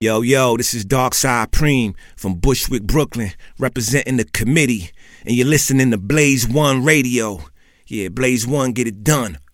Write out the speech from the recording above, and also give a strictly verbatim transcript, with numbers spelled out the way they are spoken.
Yo, yo, this is Darkside Preem from Bushwick, Brooklyn, representing the committee, and you're listening to Blaze One Radio. Yeah, Blaze One, get it done.